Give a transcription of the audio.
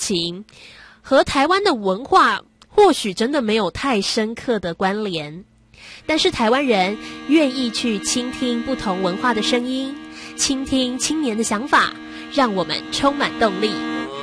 情，和台湾的文化或许真的没有太深刻的关联，但是台湾人愿意去倾听不同文化的声音，倾听青年的想法，让我们充满动力。